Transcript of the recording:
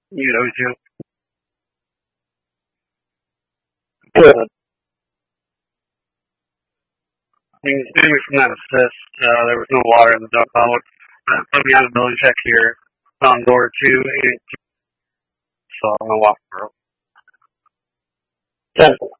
You know, too. Good. Maybe from that assist, there was no water in the duck boat. Put me on a ability check here. On door 2, so I'm going to walk through. 10.